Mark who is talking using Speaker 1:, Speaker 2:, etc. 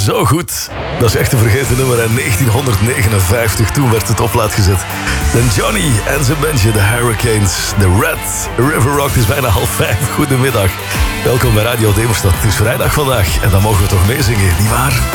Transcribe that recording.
Speaker 1: zo goed. Dat is echt een vergeten nummer. En 1959, toen werd het op plaat gezet. Dan Johnny en zijn bandje, de Hurricanes. De Red River Rock. Het is bijna 4:30. Goedemiddag. Welkom bij Radio Demerstad. Het is vrijdag vandaag. En dan mogen we toch meezingen, nietwaar?